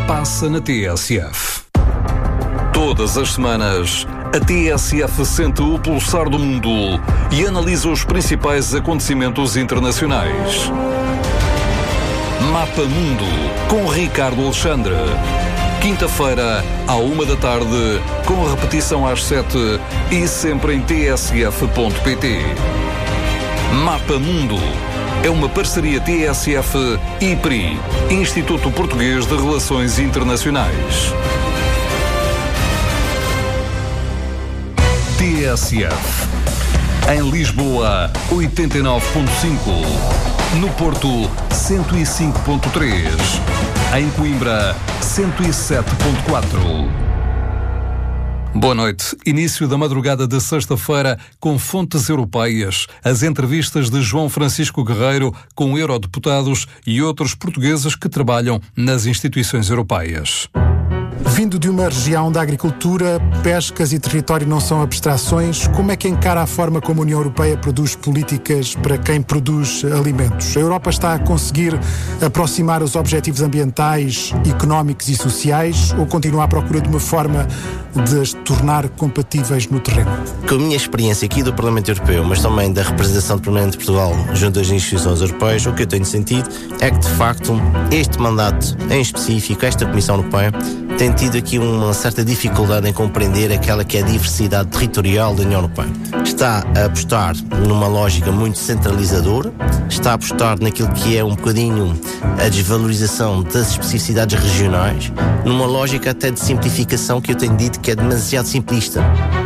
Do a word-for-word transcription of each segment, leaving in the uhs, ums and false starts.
passa na T S F. Todas as semanas, a T S F sente o pulsar do mundo e analisa os principais acontecimentos internacionais. Mapa Mundo, com Ricardo Alexandre. Quinta-feira, à uma da tarde, com repetição às sete e sempre em t s f ponto p t. Mapa Mundo é uma parceria T S F e I P R I, Instituto Português de Relações Internacionais. T S F. Em Lisboa, oitenta e nove ponto cinco. No Porto, cento e cinco ponto três. Em Coimbra, cento e sete ponto quatro. Boa noite. Início da madrugada de sexta-feira com fontes europeias, as entrevistas de João Francisco Guerreiro com eurodeputados e outros portugueses que trabalham nas instituições europeias. Vindo de uma região onde a agricultura, pescas e território não são abstrações, como é que encara a forma como a União Europeia produz políticas para quem produz alimentos? A Europa está a conseguir aproximar os objetivos ambientais, económicos e sociais ou continua à procura de uma forma de as tornar compatíveis no terreno? Com a minha experiência aqui do Parlamento Europeu, mas também da representação permanente de Portugal junto às instituições europeias, o que eu tenho sentido é que, de facto, este mandato em específico, esta Comissão Europeia, tem tido aqui uma certa dificuldade em compreender aquela que é a diversidade territorial da União Europeia. Está a apostar numa lógica muito centralizadora, está a apostar naquilo que é um bocadinho a desvalorização das especificidades regionais, numa lógica até de simplificação que eu tenho dito que é demasiado simplista.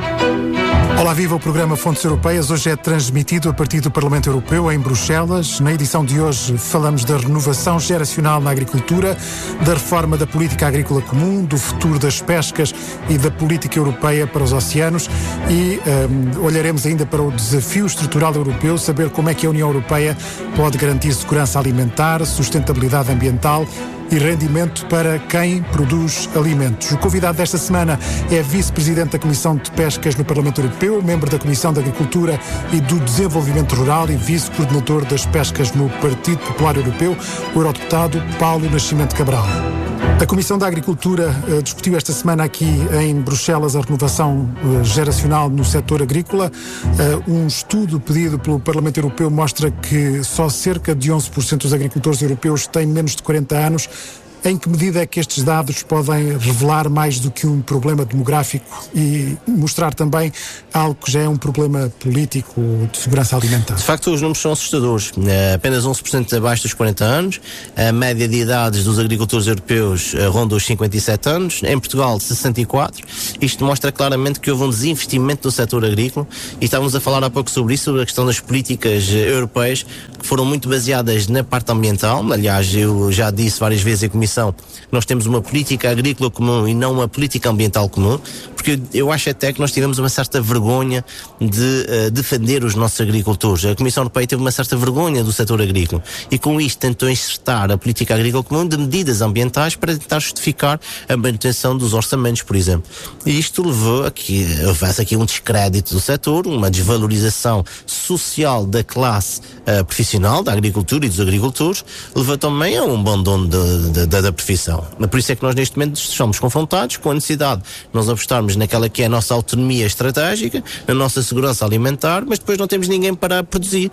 Olá, viva o programa Fontes Europeias. Hoje é transmitido a partir do Parlamento Europeu em Bruxelas. Na edição de hoje falamos da renovação geracional na agricultura, da reforma da política agrícola comum, do futuro das pescas e da política europeia para os oceanos e um, olharemos ainda para o desafio estrutural europeu, saber como é que a União Europeia pode garantir segurança alimentar, sustentabilidade ambiental e rendimento para quem produz alimentos. O convidado desta semana é vice-presidente da Comissão de Pescas no Parlamento Europeu, membro da Comissão de Agricultura e do Desenvolvimento Rural e vice-coordenador das pescas no Partido Popular Europeu, o eurodeputado Paulo Nascimento Cabral. A Comissão da Agricultura uh, discutiu esta semana aqui em Bruxelas a renovação uh, geracional no setor agrícola. Uh, um estudo pedido pelo Parlamento Europeu mostra que só cerca de onze por cento dos agricultores europeus têm menos de quarenta anos. Em que medida é que estes dados podem revelar mais do que um problema demográfico e mostrar também algo que já é um problema político de segurança alimentar? De facto, os números são assustadores. Uh, apenas onze por cento abaixo dos quarenta anos. A média de idades dos agricultores europeus uh, ronda os cinquenta e sete anos. Em Portugal, sessenta e quatro. Isto mostra claramente que houve um desinvestimento no setor agrícola e estávamos a falar há pouco sobre isso, sobre a questão das políticas uh, europeias que foram muito baseadas na parte ambiental. Aliás, eu já disse várias vezes a Comissão nós temos uma política agrícola comum e não uma política ambiental comum, porque eu acho até que nós tivemos uma certa vergonha de uh, defender os nossos agricultores. A Comissão Europeia teve uma certa vergonha do setor agrícola e com isto tentou insertar a política agrícola comum de medidas ambientais para tentar justificar a manutenção dos orçamentos, por exemplo. E isto levou a que houvesse aqui um descrédito do setor, uma desvalorização social da classe uh, profissional, da agricultura e dos agricultores, levou também a um abandono da da profissão. Por isso é que nós neste momento estamos confrontados com a necessidade de nós apostarmos naquela que é a nossa autonomia estratégica, na nossa segurança alimentar, mas depois não temos ninguém para produzir.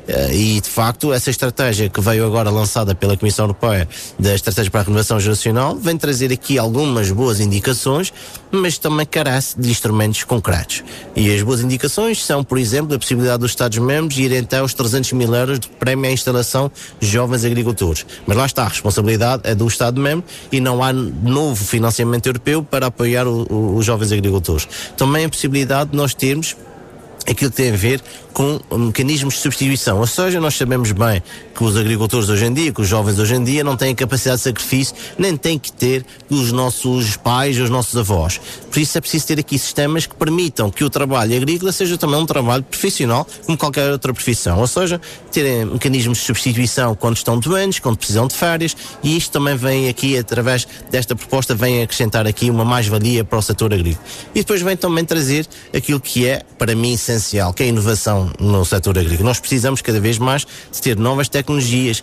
E de facto essa estratégia que veio agora lançada pela Comissão Europeia, da Estratégia para a Renovação Geracional, vem trazer aqui algumas boas indicações, mas também carece de instrumentos concretos. E as boas indicações são, por exemplo, a possibilidade dos Estados-membros irem até os trezentos mil euros de prémio à instalação de jovens agricultores. Mas lá está, a responsabilidade é do Estado-membro e não há novo financiamento europeu para apoiar o, o, os jovens agricultores. Também a possibilidade de nós termos aquilo que tem a ver com mecanismos de substituição. Ou seja, nós sabemos bem que os agricultores hoje em dia, que os jovens hoje em dia não têm capacidade de sacrifício, nem têm que ter os nossos pais, os nossos avós. Por isso é preciso ter aqui sistemas que permitam que o trabalho agrícola seja também um trabalho profissional, como qualquer outra profissão. Ou seja, terem mecanismos de substituição quando estão doentes, quando precisam de férias, e isto também vem aqui, através desta proposta, vem acrescentar aqui uma mais-valia para o setor agrícola. E depois vem também trazer aquilo que é, para mim, essencial, que é a inovação no setor agrícola. Nós precisamos cada vez mais de ter novas tecnologias,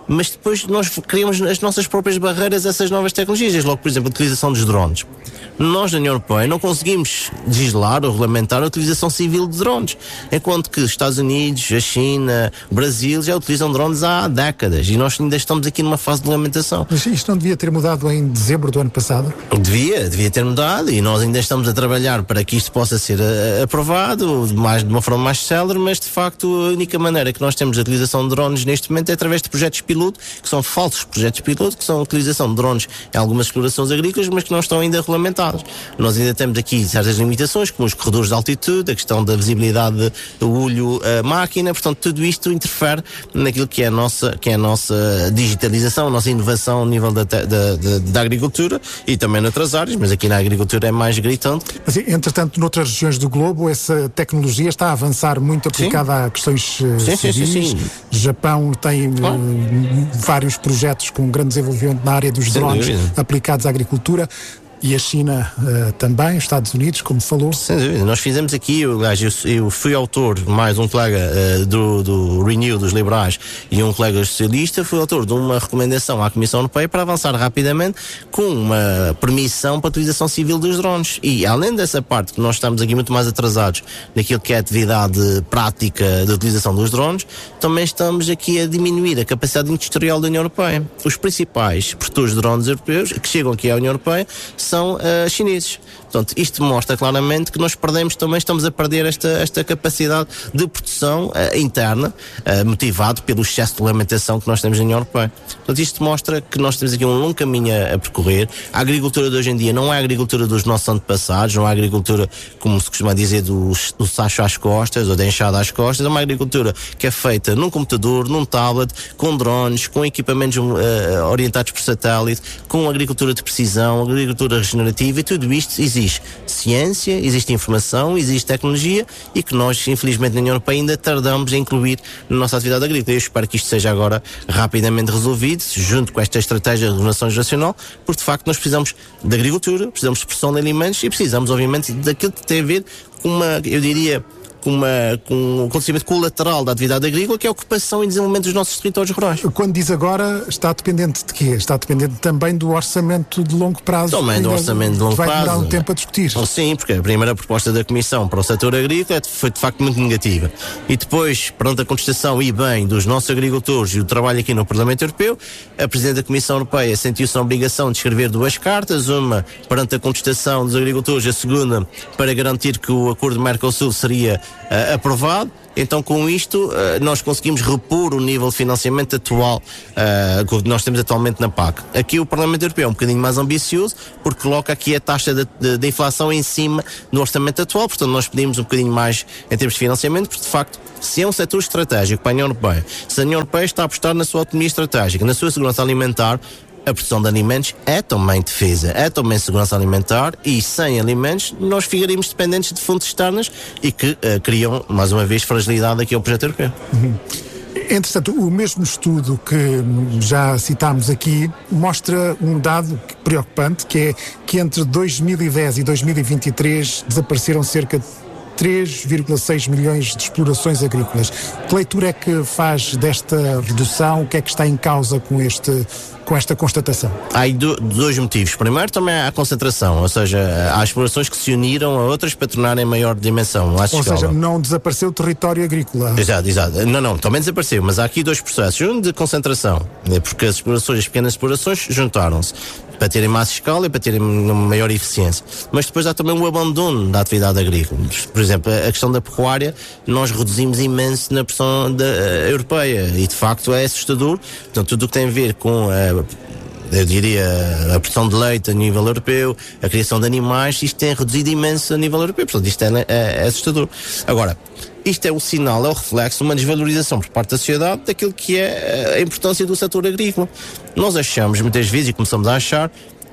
mas depois nós criamos as nossas próprias barreiras a essas novas tecnologias. Logo, por exemplo, a utilização dos drones. Nós, na União Europeia, não conseguimos legislar ou regulamentar a utilização civil de drones, enquanto que os Estados Unidos, a China, o Brasil já utilizam drones há décadas e nós ainda estamos aqui numa fase de regulamentação. Mas isto não devia ter mudado em dezembro do ano passado? Devia, devia ter mudado e nós ainda estamos a trabalhar para que isto possa ser uh, aprovado mais, de uma forma mais célere, mas de facto a única maneira que nós temos de utilização de drones neste momento é através de projetos piloto, que são falsos projetos piloto, que são a utilização de drones em algumas explorações agrícolas, mas que não estão ainda regulamentados. Nós ainda temos aqui certas limitações, como os corredores de altitude, a questão da visibilidade do olho à máquina, portanto tudo isto interfere naquilo que é a nossa, que é a nossa digitalização, a nossa inovação a nível da, da, da, da agricultura e também noutras áreas, mas aqui na agricultura é mais gritante. Mas, entretanto, noutras regiões do globo, essa tecnologia está a avançar muito aplicada sim. a questões uh, sim, civis. Sim, sim, sim. Japão tem claro. uh, vários projetos com grande desenvolvimento na área dos drones aplicados à agricultura. E a China uh, também, os Estados Unidos, como falou. Sem dúvida. Nós fizemos aqui, eu, eu, eu fui autor, mais um colega uh, do, do Renew, dos liberais, e um colega socialista, fui autor de uma recomendação à Comissão Europeia para avançar rapidamente com uma permissão para a utilização civil dos drones. E além dessa parte, que nós estamos aqui muito mais atrasados naquilo que é a atividade prática de utilização dos drones, também estamos aqui a diminuir a capacidade industrial da União Europeia. Os principais produtores de drones europeus que chegam aqui à União Europeia são uh, chineses. Portanto, isto mostra claramente que nós perdemos, também estamos a perder esta, esta capacidade de produção uh, interna, uh, motivado pelo excesso de regulamentação que nós temos na União Europeia. Portanto, isto mostra que nós temos aqui um longo caminho a, a percorrer. A agricultura de hoje em dia não é a agricultura dos nossos antepassados, não é a agricultura, como se costuma dizer, do, do sacho às costas ou da enxada às costas, é uma agricultura que é feita num computador, num tablet, com drones, com equipamentos uh, orientados por satélite, com agricultura de precisão, agricultura regenerativa, e tudo isto existe ciência, existe informação, existe tecnologia e que nós, infelizmente, na União Europeia ainda tardamos em incluir na nossa atividade agrícola. Eu espero que isto seja agora rapidamente resolvido, junto com esta estratégia de renovação geracional, porque de facto nós precisamos de agricultura, precisamos de produção de alimentos e precisamos, obviamente, daquilo que tem a ver com uma, eu diria, com, uma, com um acontecimento colateral da atividade agrícola, que é a ocupação e desenvolvimento dos nossos territórios rurais. Quando diz agora, está dependente de quê? Está dependente também do orçamento de longo prazo. Também do orçamento de longo vai prazo. Vai demorar um tempo a discutir. Sim, porque a primeira proposta da Comissão para o setor agrícola foi de facto muito negativa. E depois, perante a contestação e bem dos nossos agricultores e o trabalho aqui no Parlamento Europeu, a Presidente da Comissão Europeia sentiu-se na obrigação de escrever duas cartas, uma perante a contestação dos agricultores, a segunda para garantir que o acordo de Mercosul seria uh, aprovado. Então, com isto, uh, nós conseguimos repor o nível de financiamento atual uh, que nós temos atualmente na P A C. Aqui o Parlamento Europeu é um bocadinho mais ambicioso, porque coloca aqui a taxa de, de, de inflação em cima do orçamento atual, portanto nós pedimos um bocadinho mais em termos de financiamento, porque de facto, se é um setor estratégico para a União Europeia, se a União Europeia está a apostar na sua autonomia estratégica, na sua segurança alimentar, a produção de alimentos é também defesa, é também segurança alimentar, e sem alimentos nós ficaríamos dependentes de fontes externas e que uh, criam, mais uma vez, fragilidade aqui ao projeto europeu. Uhum. Entretanto, o mesmo estudo que já citámos aqui mostra um dado preocupante, que é que entre dois mil e dez e dois mil e vinte e três desapareceram cerca de três vírgula seis milhões de explorações agrícolas. Que leitura é que faz desta redução? O que é que está em causa com este, com esta constatação? Há aí do, dois motivos. Primeiro, também há a concentração, ou seja, há explorações que se uniram a outras para tornarem maior dimensão. Ou escala. Seja, não desapareceu o território agrícola. Exato, exato. Não, não, também desapareceu, mas há aqui dois processos. Um de concentração, porque as explorações, as pequenas explorações juntaram-se para terem mais escala e para terem uma maior eficiência. Mas depois há também o abandono da atividade agrícola. Por exemplo, a questão da pecuária, nós reduzimos imenso na pressão da, uh, europeia, e de facto é assustador. Portanto, tudo o que tem a ver com uh, eu diria, a produção de leite a nível europeu, a criação de animais, isto tem reduzido imenso a nível europeu. Portanto, isto é, é, é assustador. Agora, isto é o sinal, é o reflexo de uma desvalorização por parte da sociedade daquilo que é a importância do setor agrícola. Nós achamos, muitas vezes, e começamos a achar,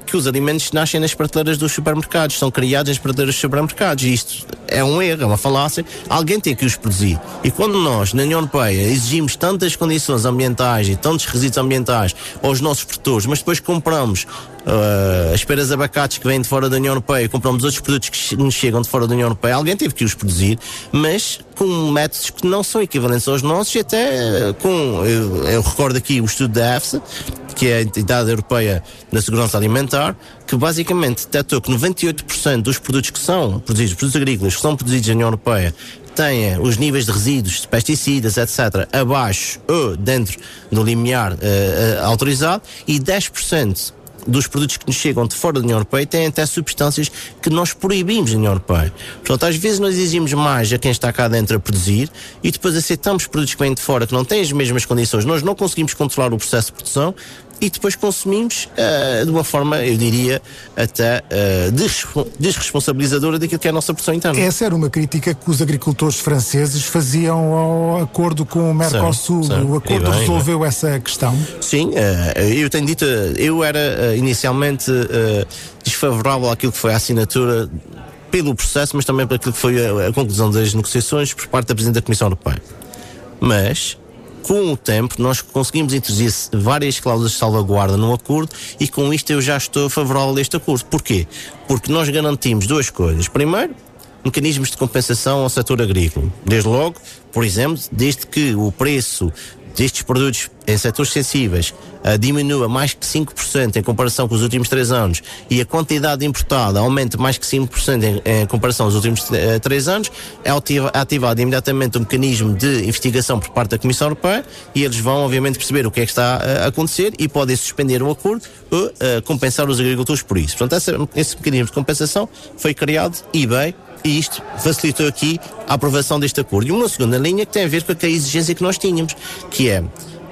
que os alimentos nascem nas prateleiras dos supermercados, são criados nas prateleiras dos supermercados, e isto é um erro, é uma falácia. Alguém tem que os produzir, e quando nós na União Europeia exigimos tantas condições ambientais e tantos requisitos ambientais aos nossos produtores, mas depois compramos Uh, as peras de abacates que vêm de fora da União Europeia, compramos outros produtos que nos chegam de fora da União Europeia, alguém teve que os produzir, mas com métodos que não são equivalentes aos nossos, e até uh, com, eu, eu recordo aqui o estudo da EFSA, que é a Entidade Europeia da Segurança Alimentar, que basicamente detectou que noventa e oito por cento dos produtos que são produzidos, produtos agrícolas que são produzidos na União Europeia, têm os níveis de resíduos, de pesticidas, etcétera, abaixo ou dentro do limiar uh, uh, autorizado, e dez por cento dos produtos que nos chegam de fora da União Europeia têm até substâncias que nós proibimos na União Europeia. Portanto, às vezes nós exigimos mais a quem está cá dentro a produzir e depois aceitamos produtos que vêm de fora que não têm as mesmas condições, nós não conseguimos controlar o processo de produção e depois consumimos uh, de uma forma, eu diria, até uh, desrespo- desresponsabilizadora daquilo que é a nossa produção interna. Essa era uma crítica que os agricultores franceses faziam ao acordo com o Mercosul. Sim, sim. O acordo bem, resolveu bem. essa questão? Sim, uh, eu tenho dito, eu era uh, inicialmente uh, desfavorável àquilo que foi a assinatura pelo processo, mas também por aquilo que foi a, a conclusão das negociações por parte da Presidente da Comissão Europeia. Mas com o tempo, nós conseguimos introduzir várias cláusulas de salvaguarda no acordo e com isto eu já estou favorável a este acordo. Porquê? Porque nós garantimos duas coisas. Primeiro, mecanismos de compensação ao setor agrícola. Desde logo, por exemplo, desde que o preço destes produtos em setores sensíveis uh, diminua mais que cinco por cento em comparação com os últimos três anos e a quantidade importada aumente mais que cinco por cento em, em comparação aos últimos uh, três anos, é ativa, ativado imediatamente um mecanismo de investigação por parte da Comissão Europeia e eles vão obviamente perceber o que é que está uh, a acontecer e podem suspender o acordo ou uh, compensar os agricultores por isso. Portanto, essa, esse mecanismo de compensação foi criado e bem, e isto facilitou aqui a aprovação deste acordo. E uma segunda linha que tem a ver com a exigência que nós tínhamos, que é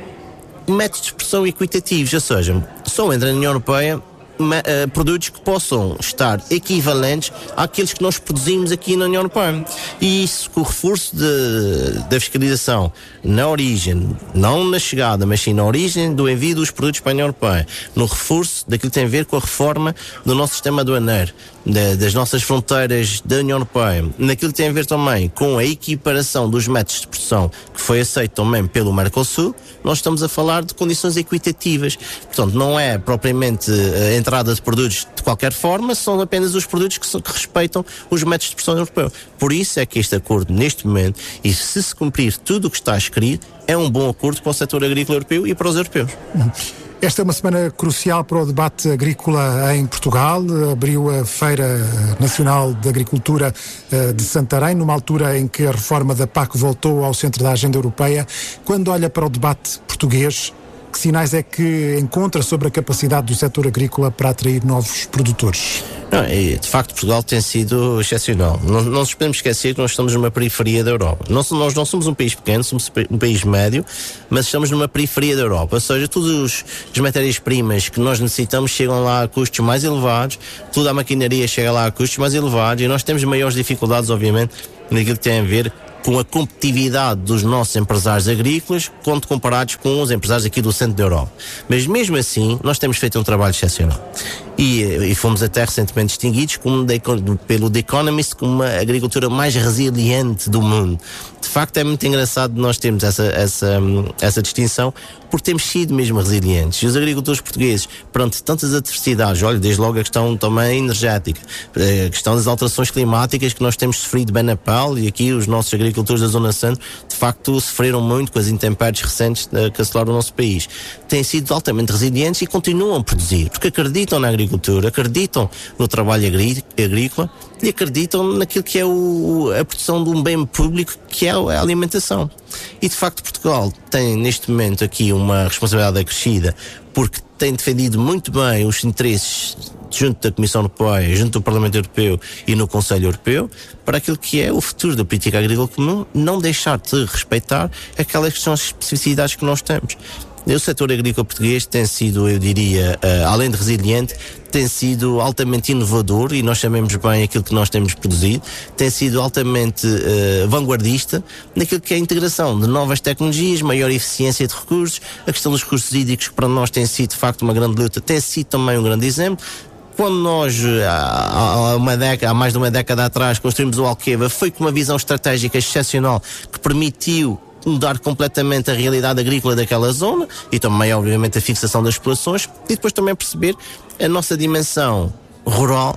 métodos de pressão equitativos, ou seja, só entra na União Europeia uh, produtos que possam estar equivalentes àqueles que nós produzimos aqui na União Europeia. E isso com o reforço de, da fiscalização na origem, não na chegada, mas sim na origem do envio dos produtos para a União Europeia, no reforço daquilo que tem a ver com a reforma do nosso sistema aduaneiro, Da, das nossas fronteiras da União Europeia, naquilo que tem a ver também com a equiparação dos métodos de produção que foi aceito também pelo Mercosul, nós estamos a falar de condições equitativas. Portanto, não é propriamente a entrada de produtos de qualquer forma, são apenas os produtos que, são, que respeitam os métodos de produção europeus. Por isso é que este acordo, neste momento, e se se cumprir tudo o que está escrito, é um bom acordo para o setor agrícola europeu e para os europeus. Uhum. Esta é uma semana crucial para o debate agrícola em Portugal. Abriu a Feira Nacional de Agricultura de Santarém, numa altura em que a reforma da P A C voltou ao centro da agenda europeia. Quando olha para o debate português, que sinais é que encontra sobre a capacidade do setor agrícola para atrair novos produtores? Não, de facto, Portugal tem sido excepcional. Não, não nos podemos esquecer que nós estamos numa periferia da Europa. Nós, nós não somos um país pequeno, somos um país médio, mas estamos numa periferia da Europa. Ou seja, todas as matérias-primas que nós necessitamos chegam lá a custos mais elevados, toda a maquinaria chega lá a custos mais elevados e nós temos maiores dificuldades, obviamente, naquilo que tem a ver com a competitividade dos nossos empresários agrícolas quando comparados com os empresários aqui do centro da Europa. Mas mesmo assim, nós temos feito um trabalho excepcional. E, e fomos até recentemente distinguidos como de, pelo The Economist como uma agricultura mais resiliente do mundo. De facto, é muito engraçado nós termos essa, essa, essa distinção, porque temos sido mesmo resilientes. E os agricultores portugueses, perante tantas adversidades, olha, desde logo a questão também energética, a questão das alterações climáticas que nós temos sofrido bem na pele, e aqui os nossos agricultores da Zona Centro, de facto, sofreram muito com as intempéries recentes que assolaram o nosso país. Têm sido altamente resilientes e continuam a produzir, porque acreditam na agricultura, acreditam no trabalho agrí- agrícola e acreditam naquilo que é o, a produção de um bem público que é a alimentação. E de facto Portugal tem neste momento aqui uma responsabilidade acrescida, porque tem defendido muito bem os interesses junto da Comissão Europeia, junto do Parlamento Europeu e no Conselho Europeu, para aquilo que é o futuro da política agrícola comum, não deixar de respeitar aquelas que são as especificidades que nós temos. O setor agrícola português tem sido, eu diria, uh, além de resiliente, tem sido altamente inovador, e nós sabemos bem aquilo que nós temos produzido, tem sido altamente uh, vanguardista naquilo que é a integração de novas tecnologias, maior eficiência de recursos. A questão dos recursos hídricos, que para nós tem sido de facto uma grande luta, tem sido também um grande exemplo. Quando nós, há, há, uma década, há mais de uma década atrás, construímos o Alqueva, foi com uma visão estratégica excepcional que permitiu mudar completamente a realidade agrícola daquela zona, e também, obviamente, a fixação das populações, e depois também perceber a nossa dimensão rural,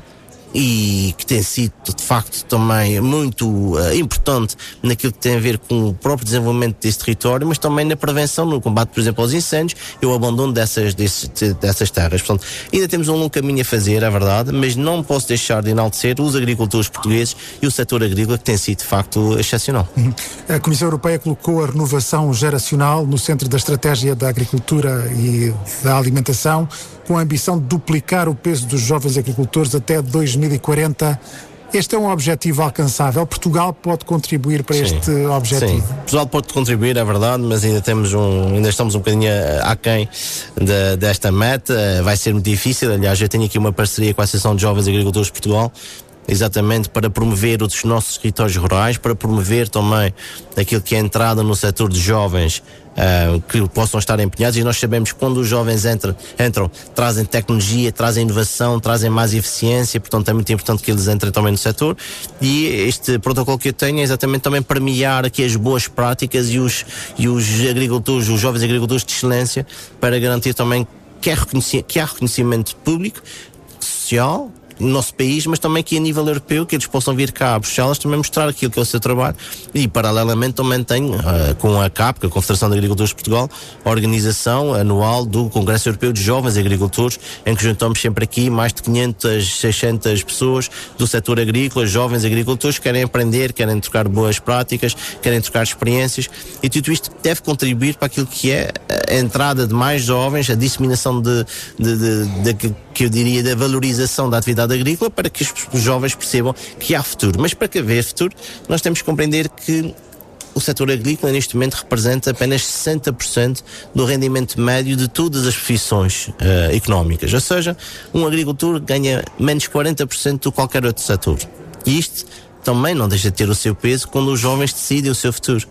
e que tem sido, de facto, também muito uh, importante naquilo que tem a ver com o próprio desenvolvimento desse território, mas também na prevenção, no combate, por exemplo, aos incêndios e o abandono dessas, desses, dessas terras. Portanto, ainda temos um longo caminho a fazer, é verdade, mas não posso deixar de enaltecer os agricultores portugueses e o setor agrícola, que tem sido, de facto, excepcional. Uhum. A Comissão Europeia colocou a renovação geracional no centro da estratégia da agricultura e da alimentação, com a ambição de duplicar o peso dos jovens agricultores até dois mil e quarenta. Este é um objetivo alcançável? Portugal pode contribuir para sim, este objetivo? Sim, Portugal pode contribuir, é verdade, mas ainda temos um, ainda estamos um bocadinho aquém de, desta meta. Vai ser muito difícil. Aliás, eu tenho aqui uma parceria com a Associação de Jovens Agricultores de Portugal, exatamente para promover os nossos territórios rurais, para promover também aquilo que é a entrada no setor de jovens uh, que possam estar empenhados. E nós sabemos que quando os jovens entram, entram, trazem tecnologia, trazem inovação, trazem mais eficiência, portanto é muito importante que eles entrem também no setor. E este protocolo que eu tenho é exatamente também premiar aqui as boas práticas e os, e os agricultores, os jovens agricultores de excelência, para garantir também que há reconhecimento, que há reconhecimento público, social, no nosso país, mas também que a nível europeu, que eles possam vir cá a Bruxelas também mostrar aquilo que é o seu trabalho. E paralelamente também tenho uh, com a CAP, com a Confederação de Agricultores de Portugal, a organização anual do Congresso Europeu de Jovens Agricultores, em que juntamos sempre aqui mais de quinhentas, seiscentas pessoas do setor agrícola, jovens agricultores que querem aprender, querem trocar boas práticas, querem trocar experiências, e tudo isto deve contribuir para aquilo que é a entrada de mais jovens, a disseminação de, de, de, de, de que eu diria da valorização da atividade agrícola, para que os jovens percebam que há futuro. Mas para que haver futuro, nós temos que compreender que o setor agrícola neste momento representa apenas sessenta por cento do rendimento médio de todas as profissões uh, económicas. Ou seja, um agricultor ganha menos quarenta por cento do que qualquer outro setor. E isto também não deixa de ter o seu peso quando os jovens decidem o seu futuro.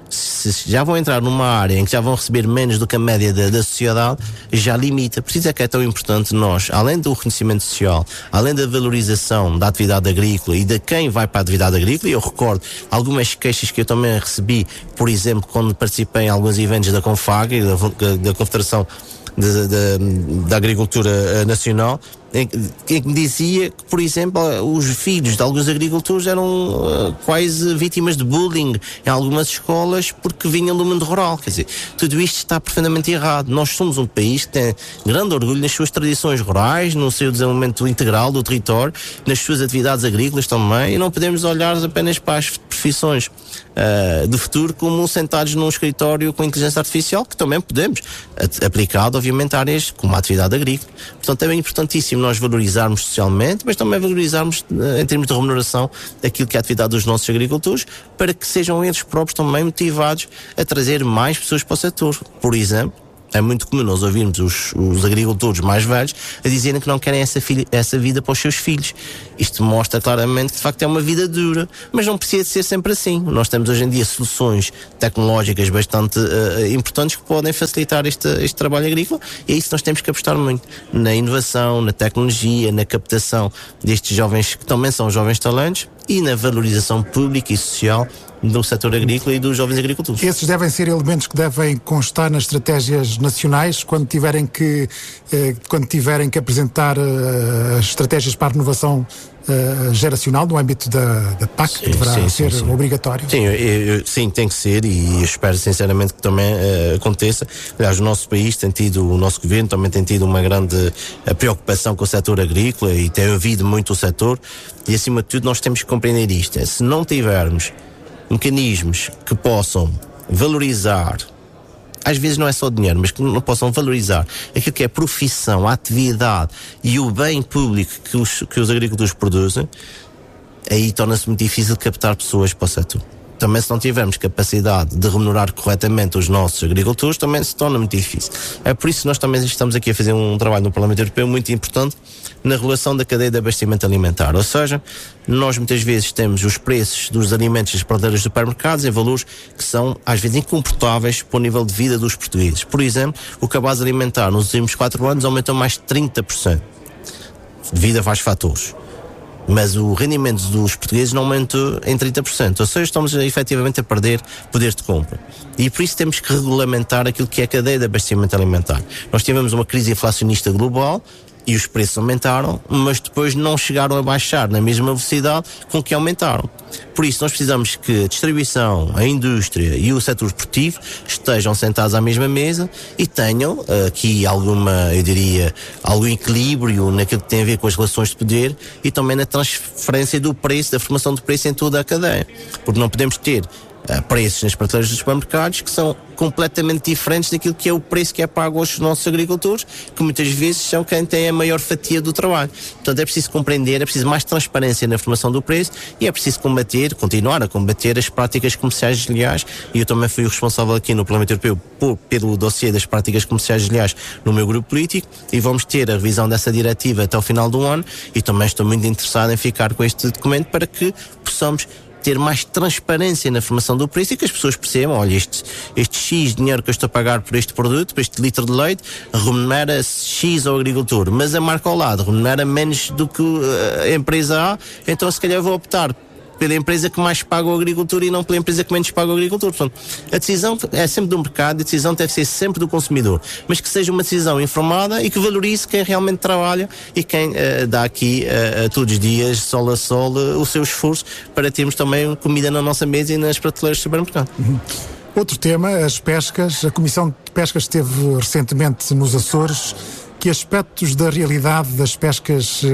Se já vão entrar numa área em que já vão receber menos do que a média da, da sociedade, já limita. Por isso é que é tão importante nós, além do reconhecimento social, além da valorização da atividade agrícola e de quem vai para a atividade agrícola, e eu recordo algumas queixas que eu também recebi, por exemplo, quando participei em alguns eventos da CONFAG, da, da Confederação de, de, da Agricultura Nacional, em que me dizia que, por exemplo, os filhos de alguns agricultores eram uh, quase vítimas de bullying em algumas escolas porque vinham do mundo rural. Quer dizer, tudo isto está profundamente errado. Nós somos um país que tem grande orgulho nas suas tradições rurais, no seu desenvolvimento integral do território, nas suas atividades agrícolas também, e não podemos olhar apenas para as profissões uh, do futuro como sentados num escritório com inteligência artificial, que também podemos, aplicado obviamente a áreas como a atividade agrícola. Portanto, é bem importantíssimo nós valorizarmos socialmente, mas também valorizarmos em termos de remuneração aquilo que é a atividade dos nossos agricultores, para que sejam eles próprios também motivados a trazer mais pessoas para o setor. Por exemplo, é muito comum nós ouvirmos os, os agricultores mais velhos a dizerem que não querem essa, filha, essa vida para os seus filhos. Isto mostra claramente que de facto é uma vida dura, mas não precisa de ser sempre assim. Nós temos hoje em dia soluções tecnológicas bastante uh, importantes que podem facilitar este, este trabalho agrícola, e é isso que nós temos que apostar muito, na inovação, na tecnologia, na captação destes jovens que também são jovens talentos, e na valorização pública e social do setor agrícola e dos jovens agricultores. Esses devem ser elementos que devem constar nas estratégias nacionais quando tiverem que, eh, quando tiverem que apresentar eh, as estratégias para a renovação eh, geracional no âmbito da, da P A C, sim, que deverá sim, ser sim, sim. obrigatório. Sim, eu, eu, sim, tem que ser, e eu espero sinceramente que também uh, aconteça. Aliás, o nosso país tem tido, o nosso governo também tem tido uma grande uh, preocupação com o setor agrícola e tem ouvido muito o setor, e acima de tudo nós temos que compreender isto. É, se não tivermos mecanismos que possam valorizar, às vezes não é só dinheiro, mas que não possam valorizar aquilo que é a profissão, a atividade e o bem público que os, que os agricultores produzem, aí torna-se muito difícil captar pessoas para o setor. também se não tivermos capacidade de remunerar corretamente os nossos agricultores, também se torna muito difícil. É por isso que nós também estamos aqui a fazer um trabalho no Parlamento Europeu muito importante na regulação da cadeia de abastecimento alimentar. Ou seja, nós muitas vezes temos os preços dos alimentos das prateleiras dos supermercados em valores que são às vezes incomportáveis para o nível de vida dos portugueses. Por exemplo, o cabaz alimentar nos últimos quatro anos aumentou mais de trinta por cento devido a vários fatores. Mas o rendimento dos portugueses não aumentou em trinta por cento. Ou seja, estamos efetivamente a perder poder de compra. E por isso temos que regulamentar aquilo que é a cadeia de abastecimento alimentar. Nós tivemos uma crise inflacionista global e os preços aumentaram, mas depois não chegaram a baixar na mesma velocidade com que aumentaram. Por isso nós precisamos que a distribuição, a indústria e o setor esportivo estejam sentados à mesma mesa e tenham uh, aqui alguma, eu diria, algum equilíbrio naquilo que tem a ver com as relações de poder e também na transferência do preço, da formação do preço em toda a cadeia. Porque não podemos ter Uh, preços nas prateleiras dos supermercados que são completamente diferentes daquilo que é o preço que é pago aos nossos agricultores, que muitas vezes são quem tem a maior fatia do trabalho. Portanto, é preciso compreender, é preciso mais transparência na formação do preço e é preciso combater, continuar a combater as práticas comerciais desleais, e eu também fui o responsável aqui no Parlamento Europeu por, pelo dossiê das práticas comerciais desleais no meu grupo político, e vamos ter a revisão dessa diretiva até o final do ano, e também estou muito interessado em ficar com este documento para que possamos ter mais transparência na formação do preço e que as pessoas percebam, olha, este, este X dinheiro que eu estou a pagar por este produto, por este litro de leite, remunera X ao agricultor, mas a marca ao lado remunera menos do que a empresa A, então se calhar vou optar pela empresa que mais paga o agricultor e não pela empresa que menos paga o agricultor. Portanto, a decisão é sempre do mercado, a decisão deve ser sempre do consumidor, mas que seja uma decisão informada e que valorize quem realmente trabalha e quem uh, dá aqui uh, todos os dias, sol a sol, uh, o seu esforço para termos também comida na nossa mesa e nas prateleiras do supermercado. Uhum. Outro tema, as pescas. A Comissão de Pescas esteve recentemente nos Açores. Que aspectos da realidade das pescas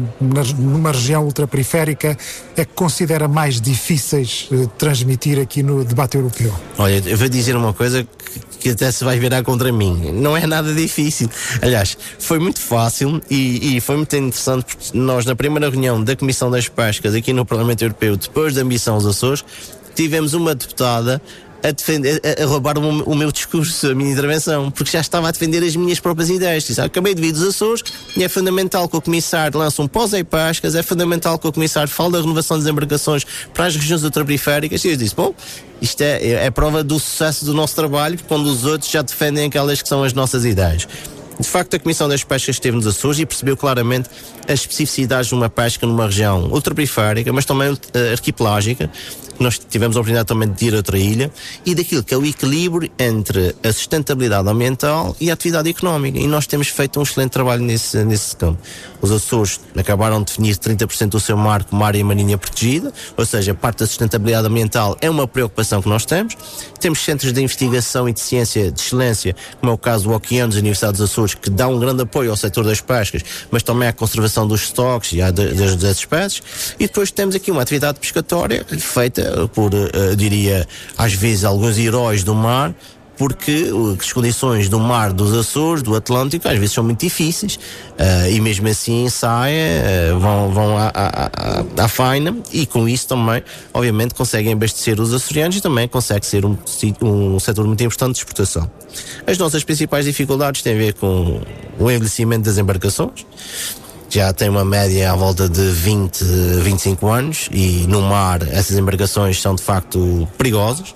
numa região ultraperiférica é que considera mais difíceis de transmitir aqui no debate europeu? Olha, eu vou dizer uma coisa que, que até se vai virar contra mim. Não é nada difícil. Aliás, foi muito fácil e, e foi muito interessante porque nós, na primeira reunião da Comissão das Pescas aqui no Parlamento Europeu, depois da missão aos Açores, tivemos uma deputada a, defender, a, a roubar o, o meu discurso, a minha intervenção, porque já estava a defender as minhas próprias ideias. Disse, ah, acabei de vir dos Açores e é fundamental que o Comissário lance um pós-pescas, é fundamental que o Comissário fale da renovação das embarcações para as regiões ultraperiféricas. E eu disse, bom, isto é, é prova do sucesso do nosso trabalho, quando os outros já defendem aquelas que são as nossas ideias. De facto, a Comissão das Pescas esteve nos Açores e percebeu claramente as especificidades de uma pesca numa região ultraperiférica, mas também uh, arquipelágica. Nós tivemos a oportunidade também de ir a outra ilha, e daquilo que é o equilíbrio entre a sustentabilidade ambiental e a atividade económica. E nós temos feito um excelente trabalho nesse, nesse campo. Os Açores acabaram de definir trinta por cento do seu mar como área marinha protegida, ou seja, a parte da sustentabilidade ambiental é uma preocupação que nós temos. Temos centros de investigação e de ciência de excelência, como é o caso do Oceanos da Universidade dos Açores, que dá um grande apoio ao setor das pescas, mas também à conservação dos estoques e à de, das, das espécies. E depois temos aqui uma atividade pescatória feita por, uh, diria, às vezes alguns heróis do mar, porque uh, as condições do mar dos Açores, do Atlântico, às vezes são muito difíceis, uh, e mesmo assim saem, uh, vão, vão à, à, à, à faina, e com isso também, obviamente, conseguem abastecer os açorianos e também consegue ser um, um setor muito importante de exportação. As nossas principais dificuldades têm a ver com o envelhecimento das embarcações. Já tem uma média à volta de vinte, vinte e cinco anos, e no mar essas embarcações são de facto perigosas.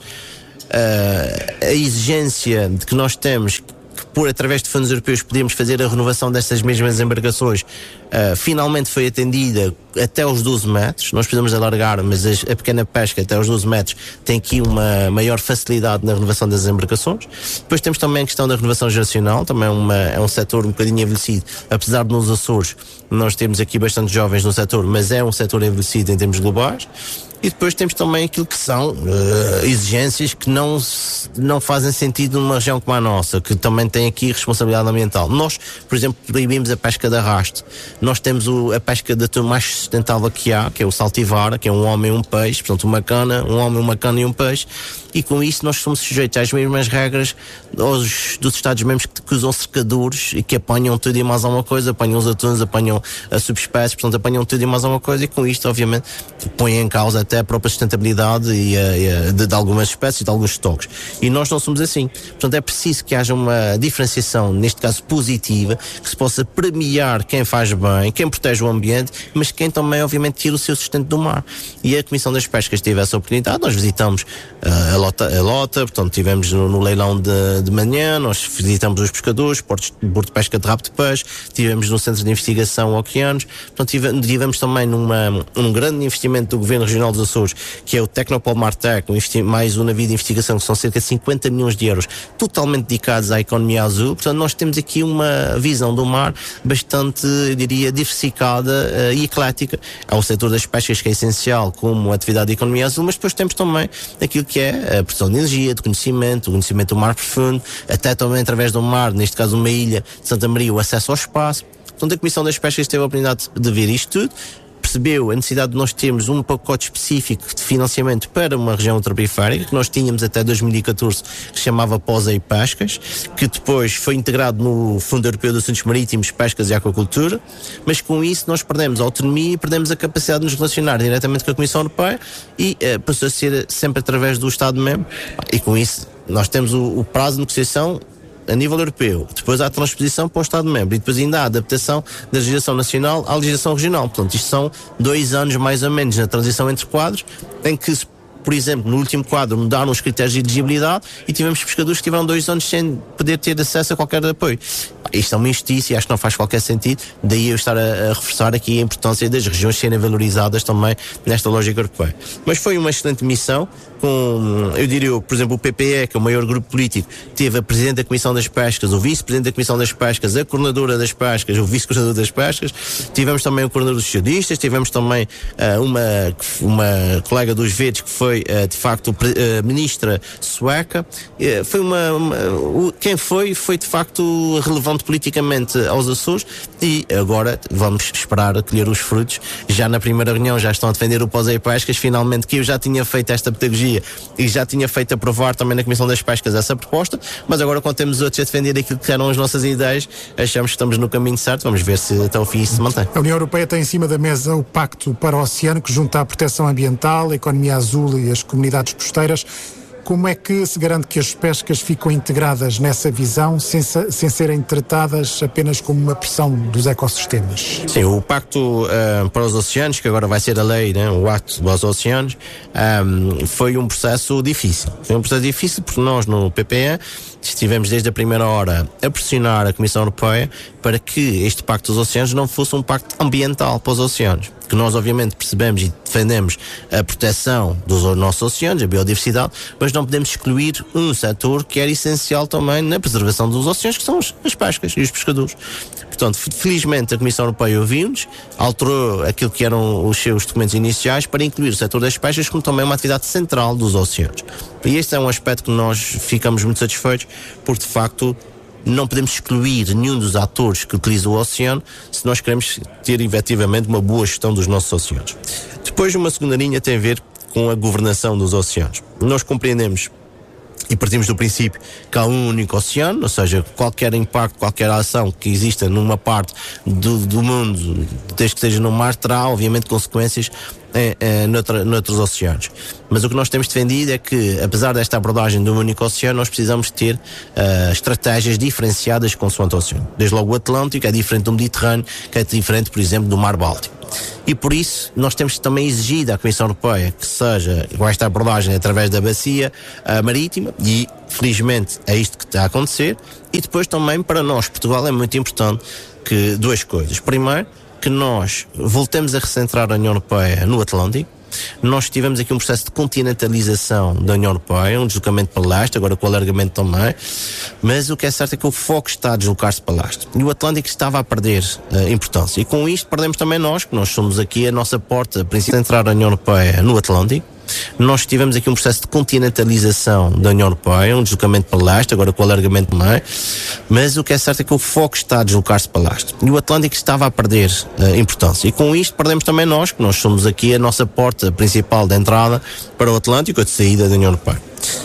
Uh, a exigência de que nós temos que, por através de fundos europeus, podemos fazer a renovação destas mesmas embarcações, uh, finalmente foi atendida até aos doze metros. Nós precisamos alargar, mas a, a pequena pesca até aos doze metros tem aqui uma maior facilidade na renovação das embarcações. Depois temos também a questão da renovação geracional, também uma, é um setor um bocadinho envelhecido, apesar de nos Açores nós temos aqui bastante jovens no setor, mas é um setor envelhecido em termos globais. E depois temos também aquilo que são uh, exigências que não, não fazem sentido numa região como a nossa, que também tem aqui responsabilidade ambiental. Nós, por exemplo, proibimos a pesca de arrasto. Nós temos o, a pesca de atum mais sustentável que há, que é o saltivara, que é um homem e um peixe, portanto uma cana, um homem, uma cana e um peixe, e com isso nós somos sujeitos às mesmas regras aos, dos Estados-membros que, que usam cercadores e que apanham tudo e mais alguma coisa, apanham os atuns, apanham as subespécies, portanto apanham tudo e mais alguma coisa, e com isto obviamente põe em causa até até a própria sustentabilidade e, e, de, de algumas espécies, de alguns estoques. E nós não somos assim. Portanto, é preciso que haja uma diferenciação, neste caso positiva, que se possa premiar quem faz bem, quem protege o ambiente, mas quem também, obviamente, tira o seu sustento do mar. E a Comissão das Pescas teve essa oportunidade. Nós visitamos uh, a, lota, a lota, portanto, tivemos no, no leilão de, de manhã, nós visitamos os pescadores, portos de Porto de Pesca de Rabo de Peixe, tivemos no Centro de Investigação Oceanos, portanto, tivemos, tivemos também numa, um grande investimento do Governo Regional dos Açores, que é o Tecnopol Martec, um mais um navio de investigação, que são cerca de cinquenta milhões de euros, totalmente dedicados à economia azul. Portanto, nós temos aqui uma visão do mar bastante, eu diria, diversificada uh, e eclética. Há o setor das pescas, que é essencial como atividade de economia azul, mas depois temos também aquilo que é a produção de energia, de conhecimento, o conhecimento do mar profundo, até também através do mar, neste caso uma ilha de Santa Maria, o acesso ao espaço. Portanto, a Comissão das Pescas teve a oportunidade de ver isto tudo, percebeu a necessidade de nós termos um pacote específico de financiamento para uma região ultraperiférica, que nós tínhamos até dois mil e catorze, que se chamava POSEI Pescas, que depois foi integrado no Fundo Europeu de Assuntos Marítimos, Pescas e Aquacultura, mas com isso nós perdemos a autonomia e perdemos a capacidade de nos relacionar diretamente com a Comissão Europeia e eh, passou a ser sempre através do Estado-membro, e com isso nós temos o, o prazo de negociação a nível europeu, depois há a transposição para o Estado-membro e depois ainda há a adaptação da legislação nacional à legislação regional. Portanto, isto são dois anos mais ou menos na transição entre quadros, em que, por exemplo, no último quadro mudaram os critérios de elegibilidade e tivemos pescadores que tiveram dois anos sem poder ter acesso a qualquer apoio. Isto é uma injustiça e acho que não faz qualquer sentido, daí eu estar a, a reforçar aqui a importância das regiões serem valorizadas também nesta lógica europeia. Mas foi uma excelente missão, com, eu diria, por exemplo, o P P E, que é o maior grupo político, teve a Presidente da Comissão das Pescas, o Vice-Presidente da Comissão das Pescas, a Coordenadora das Pescas, o Vice-Coordenador das Pescas, tivemos também o Coordenador dos Socialistas, tivemos também uh, uma, uma colega dos Verdes que foi, uh, de facto, uh, Ministra sueca. Uh, foi uma, uma uh, quem foi, foi de facto relevante politicamente aos Açores e agora vamos esperar colher os frutos. Já na primeira reunião já estão a defender o POSEI Pescas, finalmente, que eu já tinha feito esta pedagogia e já tinha feito aprovar também na Comissão das Pescas essa proposta, mas agora quando temos outros a defender aquilo que eram as nossas ideias, achamos que estamos no caminho certo. Vamos ver se até ao fim isso se mantém. A União Europeia tem em cima da mesa o Pacto para o Oceano, que junta a proteção ambiental, a economia azul e as comunidades costeiras. Como é que se garante que as pescas ficam integradas nessa visão sem, sem serem tratadas apenas como uma pressão dos ecossistemas? Sim, o Pacto uh, para os Oceanos, que agora vai ser a lei, né, o Ato para os Oceanos, um, foi um processo difícil. Foi um processo difícil porque nós no P P E estivemos desde a primeira hora a pressionar a Comissão Europeia para que este Pacto dos Oceanos não fosse um pacto ambiental para os oceanos. Que nós obviamente percebemos e defendemos a proteção dos nossos oceanos, a biodiversidade, mas não podemos excluir um setor que era essencial também na preservação dos oceanos, que são as pescas e os pescadores. Portanto, felizmente a Comissão Europeia ouviu-nos, alterou aquilo que eram os seus documentos iniciais para incluir o setor das pescas como também uma atividade central dos oceanos. E este é um aspecto que nós ficamos muito satisfeitos, porque de facto não podemos excluir nenhum dos atores que utilizam o oceano se nós queremos ter efetivamente uma boa gestão dos nossos oceanos. Depois, uma segunda linha tem a ver com a governação dos oceanos. Nós compreendemos e partimos do princípio que há um único oceano, ou seja, qualquer impacto, qualquer ação que exista numa parte do, do mundo, desde que esteja no mar, terá obviamente consequências É, é, noutra, noutros oceanos. Mas o que nós temos defendido é que, apesar desta abordagem do único oceano, nós precisamos ter uh, estratégias diferenciadas consoante o oceano. Desde logo o Atlântico é diferente do Mediterrâneo, que é diferente, por exemplo, do Mar Báltico. E por isso nós temos também exigido à Comissão Europeia que seja com esta abordagem através da bacia uh, marítima, e felizmente é isto que está a acontecer. E depois também para nós, Portugal, é muito importante que duas coisas. Primeiro, que nós voltemos a recentrar a União Europeia no Atlântico. Nós tivemos aqui um processo de continentalização da União Europeia, um deslocamento para leste, agora com o alargamento também, mas o que é certo é que o foco está a deslocar-se para leste. E o Atlântico estava a perder uh, importância. E com isto perdemos também nós, que nós somos aqui a nossa porta principal de entrar a União Europeia no Atlântico. Nós tivemos aqui um processo de continentalização da União Europeia, um deslocamento para leste, agora com o alargamento também, mas o que é certo é que o foco está a deslocar-se para leste. E o Atlântico estava a perder uh, importância. E com isto perdemos também nós, que nós somos aqui a nossa porta principal de entrada para o Atlântico, a de saída da União Europeia.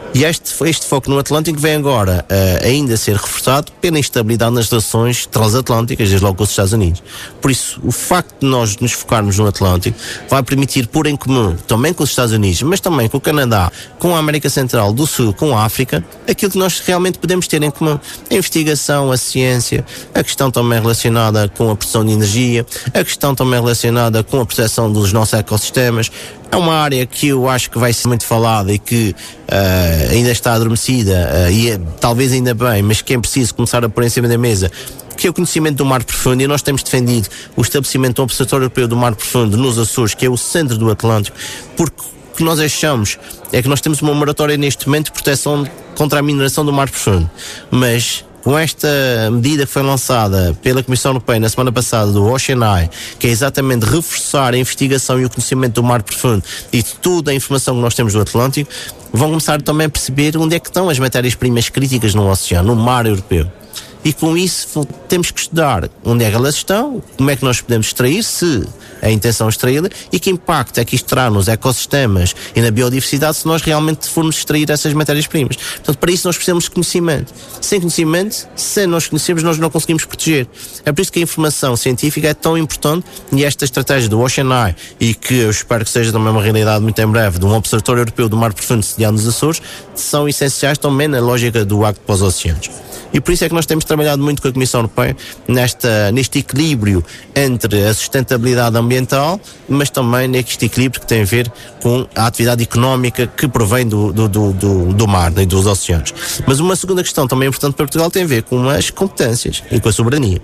E este, este foco no Atlântico vem agora uh, ainda a ser reforçado pela instabilidade nas relações transatlânticas, desde logo com os Estados Unidos. Por isso, o facto de nós nos focarmos no Atlântico vai permitir pôr em comum, também com os Estados Unidos, mas também com o Canadá, com a América Central, do Sul, com a África, aquilo que nós realmente podemos ter em comum. A investigação, a ciência, a questão também relacionada com a produção de energia, a questão também relacionada com a proteção dos nossos ecossistemas. É uma área que eu acho que vai ser muito falada e que uh, ainda está adormecida uh, e é, talvez ainda bem, mas que é preciso começar a pôr em cima da mesa, que é o conhecimento do mar profundo. E nós temos defendido o estabelecimento do Observatório Europeu do Mar Profundo nos Açores, que é o centro do Atlântico, porque o que nós achamos é que nós temos uma moratória neste momento de proteção contra a mineração do mar profundo, mas com esta medida que foi lançada pela Comissão Europeia na semana passada do OceanEye, que é exatamente reforçar a investigação e o conhecimento do mar profundo e de toda a informação que nós temos do Atlântico, vão começar também a perceber onde é que estão as matérias-primas críticas no oceano, no mar europeu. E com isso temos que estudar onde é que elas estão, como é que nós podemos extrair, se a intenção é extraí-la, e que impacto é que isto terá nos ecossistemas e na biodiversidade se nós realmente formos extrair essas matérias-primas. Portanto, para isso nós precisamos de conhecimento. Sem conhecimento, sem nós conhecermos, nós não conseguimos proteger. É por isso que a informação científica é tão importante, e esta estratégia do OceanEye, e que eu espero que seja também uma realidade muito em breve, de um Observatório Europeu do Mar Profundo sediado nos Açores, são essenciais também na lógica do Acto para os Oceanos. E por isso é que nós temos trabalhado muito com a Comissão Europeia nesta, neste equilíbrio entre a sustentabilidade ambiental, mas também neste equilíbrio que tem a ver com a atividade económica que provém do, do, do, do, do mar e dos oceanos. Mas uma segunda questão também importante para Portugal tem a ver com as competências e com a soberania.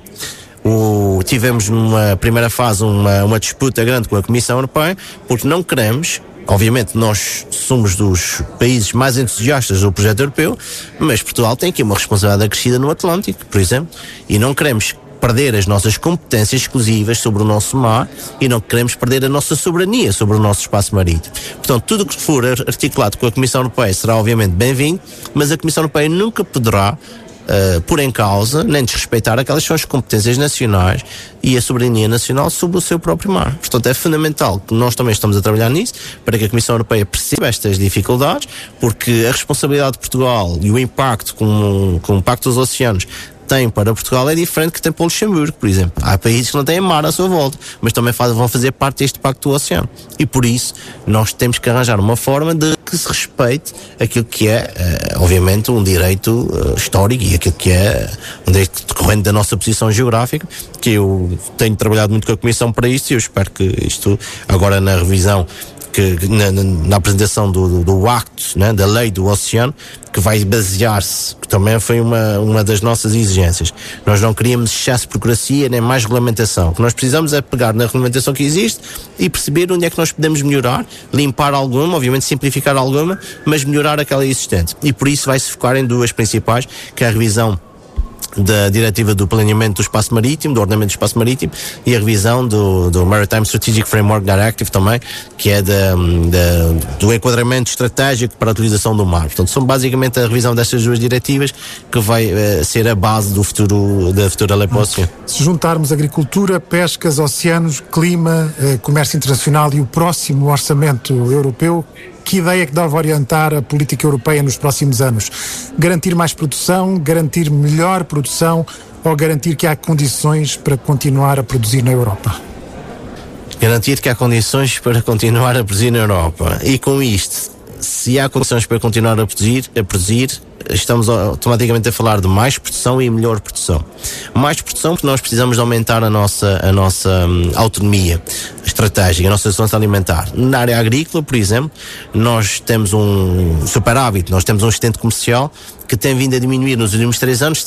O, tivemos numa primeira fase uma, uma disputa grande com a Comissão Europeia, porque não queremos. Obviamente nós somos dos países mais entusiastas do projeto europeu, mas Portugal tem aqui uma responsabilidade acrescida no Atlântico, por exemplo, e não queremos perder as nossas competências exclusivas sobre o nosso mar e não queremos perder a nossa soberania sobre o nosso espaço marítimo. Portanto, tudo o que for articulado com a Comissão Europeia será obviamente bem-vindo, mas a Comissão Europeia nunca poderá Uh, pôr em causa, nem desrespeitar aquelas que são as competências nacionais e a soberania nacional sobre o seu próprio mar. Portanto, é fundamental que nós também estamos a trabalhar nisso, para que a Comissão Europeia perceba estas dificuldades, porque a responsabilidade de Portugal e o impacto com, com o Pacto dos Oceanos tem para Portugal é diferente que tem para o Luxemburgo, por exemplo. Há países que não têm mar à sua volta, mas também faz, vão fazer parte deste Pacto do Oceano. E por isso, nós temos que arranjar uma forma de que se respeite aquilo que é, uh, obviamente, um direito uh, histórico e aquilo que é um direito decorrente da nossa posição geográfica, que eu tenho trabalhado muito com a Comissão para isso, e eu espero que isto, agora na revisão, que na, na apresentação do, do, do acto, né, da lei do oceano, que vai basear-se, que também foi uma, uma das nossas exigências. Nós não queríamos excesso de burocracia nem mais regulamentação. O que nós precisamos é pegar na regulamentação que existe e perceber onde é que nós podemos melhorar, limpar alguma, obviamente simplificar alguma, mas melhorar aquela existente. E por isso vai-se focar em duas principais, que é a revisão da diretiva do planeamento do espaço marítimo, do ordenamento do espaço marítimo, e a revisão do, do Maritime Strategic Framework Directive também, que é da, da, do enquadramento estratégico para a utilização do mar. Portanto, são basicamente a revisão destas duas diretivas que vai uh, ser a base do futuro, da futura lei para o oceano. Se juntarmos agricultura, pescas, oceanos, clima, uh, comércio internacional e o próximo orçamento europeu, que ideia é que deve orientar a política europeia nos próximos anos? Garantir mais produção, garantir melhor produção ou garantir que há condições para continuar a produzir na Europa? Garantir que há condições para continuar a produzir na Europa. E com isto, se há condições para continuar a produzir, a produzir, estamos automaticamente a falar de mais produção e melhor produção. Mais produção porque nós precisamos de aumentar a nossa, a nossa hum, autonomia estratégica, a nossa segurança alimentar. Na área agrícola, por exemplo, nós temos um superávit, nós temos um excedente comercial que tem vindo a diminuir nos últimos três anos